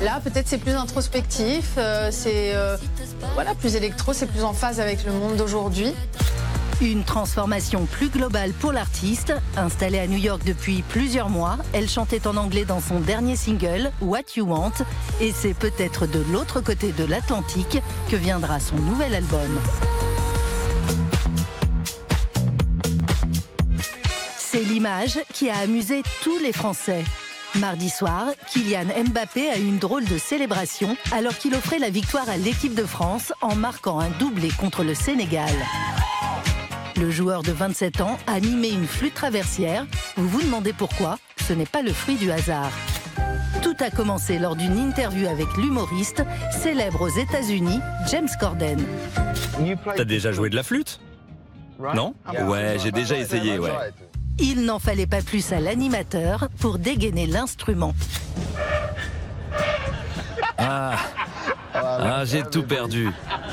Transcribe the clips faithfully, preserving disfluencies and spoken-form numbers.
Là, peut-être c'est plus introspectif, euh, c'est euh, voilà, plus électro, c'est plus en phase avec le monde d'aujourd'hui. Une transformation plus globale pour l'artiste. Installée à New York depuis plusieurs mois, elle chantait en anglais dans son dernier single, What You Want. Et c'est peut-être de l'autre côté de l'Atlantique que viendra son nouvel album. C'est l'image qui a amusé tous les Français. Mardi soir, Kylian Mbappé a eu une drôle de célébration alors qu'il offrait la victoire à l'équipe de France en marquant un doublé contre le Sénégal. Le joueur de vingt-sept ans a mimé une flûte traversière. Vous vous demandez pourquoi? Ce n'est pas le fruit du hasard. Tout a commencé lors d'une interview avec l'humoriste, célèbre aux États-Unis, James Corden. T'as déjà joué de la flûte? Non? Ouais, j'ai déjà essayé, ouais. Il n'en fallait pas plus à l'animateur pour dégainer l'instrument. Ah, ah j'ai tout perdu.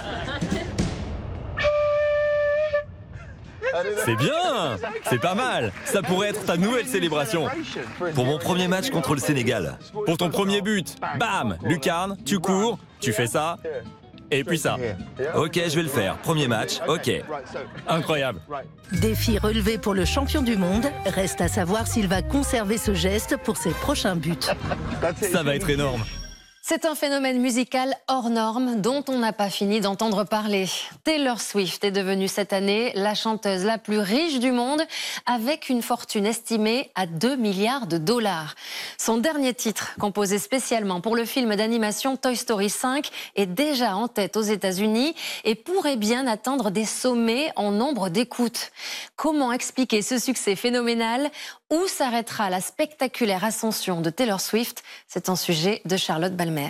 C'est bien, c'est pas mal. Ça pourrait être ta nouvelle célébration. Pour mon premier match contre le Sénégal. Pour ton premier but, bam, lucarne, tu cours, tu fais ça, et puis ça. Ok, je vais le faire. Premier match, ok. Incroyable. Défi relevé pour le champion du monde. Reste à savoir s'il va conserver ce geste pour ses prochains buts. Ça va être énorme. C'est un phénomène musical hors norme dont on n'a pas fini d'entendre parler. Taylor Swift est devenue cette année la chanteuse la plus riche du monde avec une fortune estimée à deux milliards de dollars. Son dernier titre, composé spécialement pour le film d'animation Toy Story cinq, est déjà en tête aux États-Unis et pourrait bien atteindre des sommets en nombre d'écoutes. Comment expliquer ce succès phénoménal? Où s'arrêtera la spectaculaire ascension de Taylor Swift? C'est un sujet de Charlotte Balmer.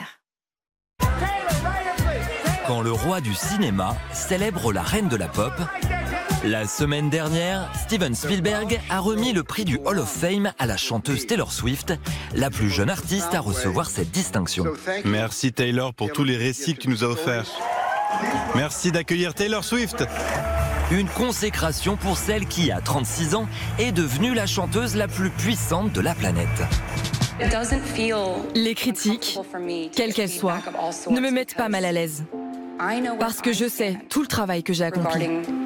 Quand le roi du cinéma célèbre la reine de la pop, la semaine dernière, Steven Spielberg a remis le prix du Hall of Fame à la chanteuse Taylor Swift, la plus jeune artiste à recevoir cette distinction. Merci Taylor pour tous les récits que tu nous as offerts. Merci d'accueillir Taylor Swift. Une consécration pour celle qui, à trente-six ans, est devenue la chanteuse la plus puissante de la planète. Les critiques, quelles qu'elles soient, ne me mettent pas mal à l'aise. Parce que je sais tout le travail que j'ai accompli.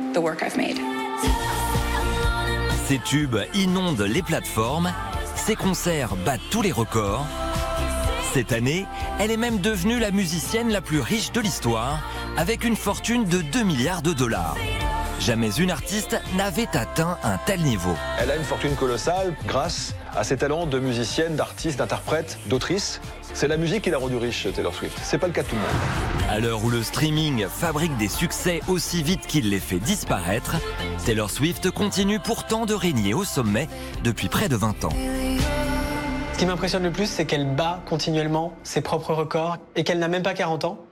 Ses tubes inondent les plateformes, ses concerts battent tous les records. Cette année, elle est même devenue la musicienne la plus riche de l'histoire, avec une fortune de deux milliards de dollars. Jamais une artiste n'avait atteint un tel niveau. Elle a une fortune colossale grâce à ses talents de musicienne, d'artiste, d'interprète, d'autrice. C'est la musique qui l'a rendue riche, Taylor Swift. C'est pas le cas de tout le monde. À l'heure où le streaming fabrique des succès aussi vite qu'il les fait disparaître, Taylor Swift continue pourtant de régner au sommet depuis près de vingt ans. Ce qui m'impressionne le plus, c'est qu'elle bat continuellement ses propres records et qu'elle n'a même pas quarante ans.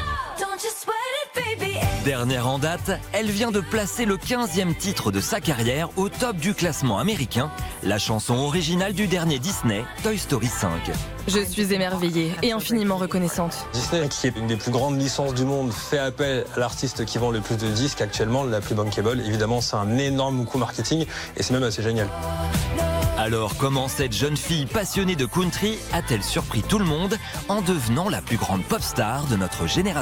Dernière en date, elle vient de placer le quinzième titre de sa carrière au top du classement américain, la chanson originale du dernier Disney, Toy Story cinq. Je suis émerveillée et infiniment reconnaissante. Disney, qui est une des plus grandes licences du monde, fait appel à l'artiste qui vend le plus de disques actuellement, la plus bankable. Évidemment, c'est un énorme coup marketing et c'est même assez génial. Alors, comment cette jeune fille passionnée de country a-t-elle surpris tout le monde en devenant la plus grande pop star de notre génération ?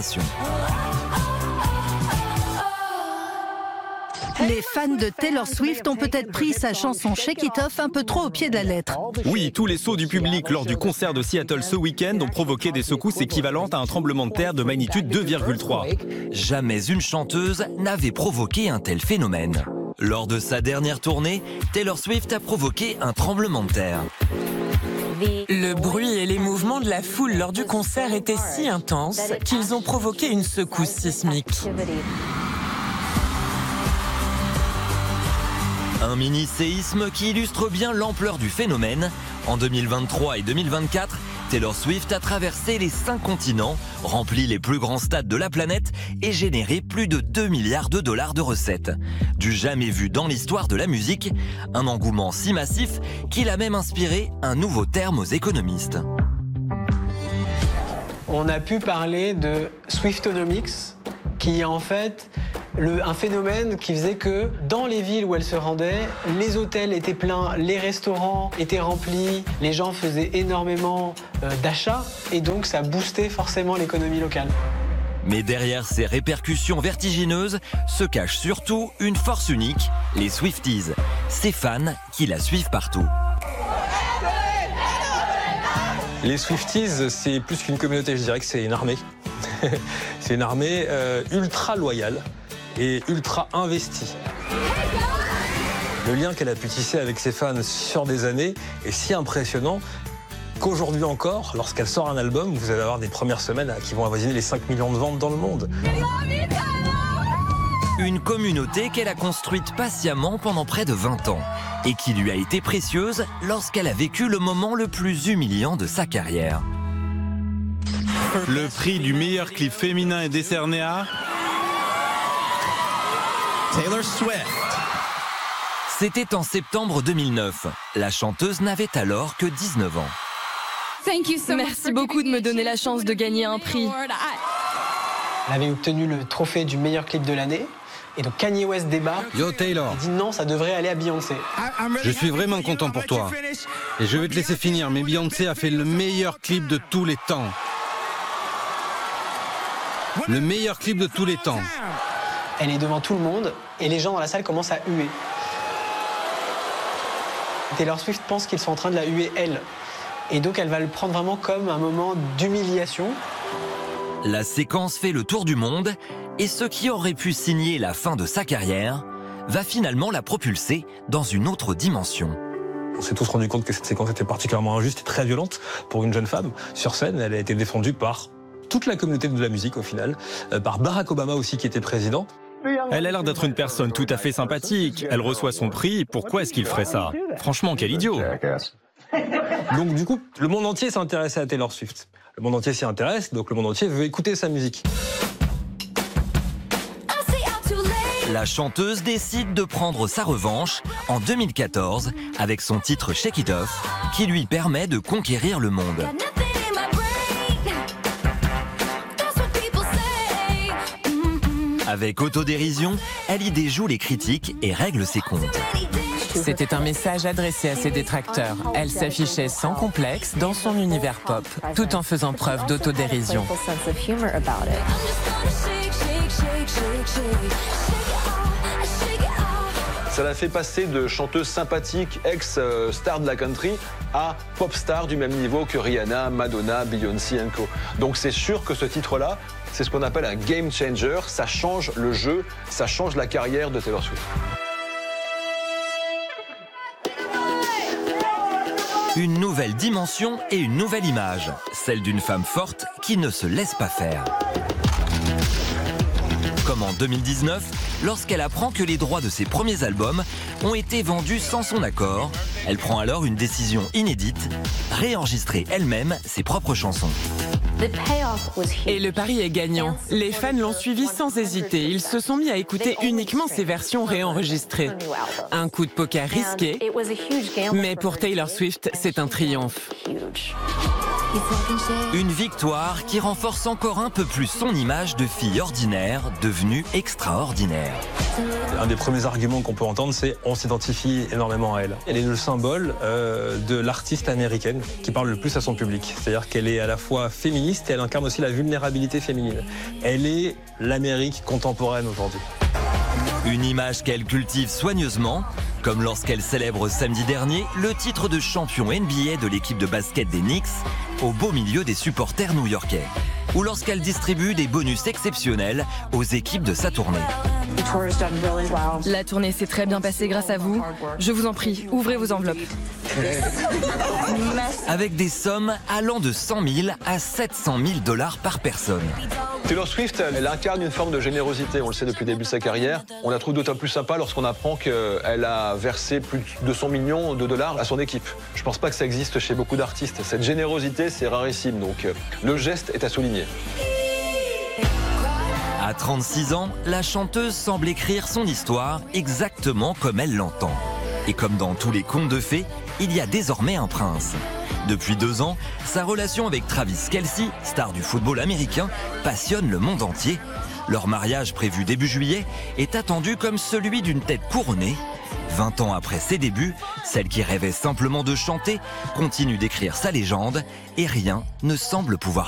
Les fans de Taylor Swift ont peut-être pris sa chanson Shake It Off un peu trop au pied de la lettre. Oui, tous les sauts du public lors du concert de Seattle ce week-end ont provoqué des secousses équivalentes à un tremblement de terre de magnitude deux virgule trois. Jamais une chanteuse n'avait provoqué un tel phénomène. Lors de sa dernière tournée, Taylor Swift a provoqué un tremblement de terre. Le bruit et les mouvements de la foule lors du concert étaient si intenses qu'ils ont provoqué une secousse sismique. Un mini-séisme qui illustre bien l'ampleur du phénomène. En deux mille vingt-trois et deux mille vingt-quatre, Taylor Swift a traversé les cinq continents, rempli les plus grands stades de la planète et généré plus de deux milliards de dollars de recettes. Du jamais vu dans l'histoire de la musique, un engouement si massif qu'il a même inspiré un nouveau terme aux économistes. On a pu parler de Swiftonomics, qui est en fait Le, un phénomène qui faisait que dans les villes où elle se rendait, les hôtels étaient pleins, les restaurants étaient remplis, les gens faisaient énormément euh, d'achats et donc ça boostait forcément l'économie locale. Mais derrière ces répercussions vertigineuses se cache surtout une force unique, les Swifties, ces fans qui la suivent partout. Les Swifties, c'est plus qu'une communauté, je dirais que c'est une armée. C'est une armée euh, ultra loyale et ultra investie. Le lien qu'elle a pu tisser avec ses fans sur des années est si impressionnant qu'aujourd'hui encore, lorsqu'elle sort un album, vous allez avoir des premières semaines qui vont avoisiner les cinq millions de ventes dans le monde. Une communauté qu'elle a construite patiemment pendant près de vingt ans et qui lui a été précieuse lorsqu'elle a vécu le moment le plus humiliant de sa carrière. Le prix du meilleur clip féminin est décerné à Taylor Swift. C'était en septembre deux mille neuf. La chanteuse n'avait alors que dix-neuf ans. Merci beaucoup de me donner la chance de gagner un prix. Elle avait obtenu le trophée du meilleur clip de l'année. Et donc Kanye West débarque. Yo Taylor. Il dit non, ça devrait aller à Beyoncé. Je suis vraiment content pour toi. Et je vais te laisser finir, mais Beyoncé a fait le meilleur clip de tous les temps. Le meilleur clip de tous les temps. Elle est devant tout le monde et les gens dans la salle commencent à huer. Taylor Swift pense qu'ils sont en train de la huer elle. Et donc elle va le prendre vraiment comme un moment d'humiliation. La séquence fait le tour du monde et ce qui aurait pu signer la fin de sa carrière va finalement la propulser dans une autre dimension. On s'est tous rendu compte que cette séquence était particulièrement injuste et très violente pour une jeune femme. Sur scène, elle a été défendue par toute la communauté de la musique au final, par Barack Obama aussi qui était président. Elle a l'air d'être une personne tout à fait sympathique. Elle reçoit son prix, pourquoi est-ce qu'il ferait ça? Franchement, quel idiot. Donc du coup, le monde entier s'est intéressé à Taylor Swift. Le monde entier s'y intéresse, donc le monde entier veut écouter sa musique. La chanteuse décide de prendre sa revanche en deux mille quatorze avec son titre Shake It Off qui lui permet de conquérir le monde. Avec autodérision, elle y déjoue les critiques et règle ses comptes. C'était un message adressé à ses détracteurs. Elle s'affichait sans complexe dans son univers pop, tout en faisant preuve d'autodérision. Ça l'a fait passer de chanteuse sympathique, ex-star de la country, à pop star du même niveau que Rihanna, Madonna, Beyoncé et co. Donc c'est sûr que ce titre-là, c'est ce qu'on appelle un game changer. Ça change le jeu, ça change la carrière de Taylor Swift. Une nouvelle dimension et une nouvelle image, celle d'une femme forte qui ne se laisse pas faire. Comme en deux mille dix-neuf, lorsqu'elle apprend que les droits de ses premiers albums ont été vendus sans son accord, elle prend alors une décision inédite, réenregistrer elle-même ses propres chansons. Et le pari est gagnant. Les fans l'ont suivi sans hésiter. Ils se sont mis à écouter uniquement ses versions réenregistrées. Un coup de poker risqué, mais pour Taylor Swift, c'est un triomphe. Une victoire qui renforce encore un peu plus son image de fille ordinaire devenue extraordinaire. Un des premiers arguments qu'on peut entendre, c'est on s'identifie énormément à elle. Elle est le symbole euh, de l'artiste américaine qui parle le plus à son public. C'est-à-dire qu'elle est à la fois féministe et elle incarne aussi la vulnérabilité féminine. Elle est l'Amérique contemporaine aujourd'hui. Une image qu'elle cultive soigneusement, comme lorsqu'elle célèbre samedi dernier le titre de champion N B A de l'équipe de basket des Knicks au beau milieu des supporters new-yorkais, ou lorsqu'elle distribue des bonus exceptionnels aux équipes de sa tournée. La tournée s'est très bien passée grâce à vous. Je vous en prie, ouvrez vos enveloppes. Avec des sommes allant de cent mille à sept cent mille dollars par personne. Taylor Swift, elle incarne une forme de générosité, on le sait depuis le début de sa carrière. On la trouve d'autant plus sympa lorsqu'on apprend qu'elle a versé plus de deux cents millions de dollars à son équipe. Je pense pas que ça existe chez beaucoup d'artistes. Cette générosité, c'est rarissime, donc le geste est à souligner. À trente-six ans, la chanteuse semble écrire son histoire exactement comme elle l'entend. Et comme dans tous les contes de fées, il y a désormais un prince. Depuis deux ans, sa relation avec Travis Kelce, star du football américain, passionne le monde entier. Leur mariage, prévu début juillet, est attendu comme celui d'une tête couronnée. vingt ans après ses débuts, celle qui rêvait simplement de chanter continue d'écrire sa légende et rien ne semble pouvoir